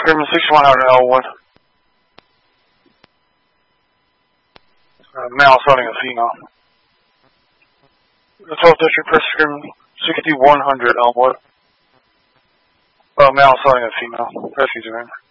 Scrimmage 6100 Elwood. Male assaulting a female. The 12th District Press Scrimmage 6100 Elwood. Male assaulting a female. Rescue man.